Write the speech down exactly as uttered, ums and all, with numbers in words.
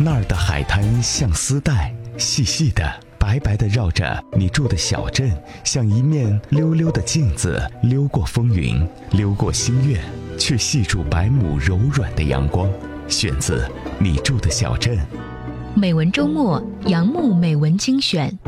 那儿的海滩像丝带，细细的白白的绕着你住的小镇，像一面溜溜的镜子，溜过风云，溜过心愿，却系住百亩柔软的阳光。选自你住的小镇。 美文周末，杨牧美文精选。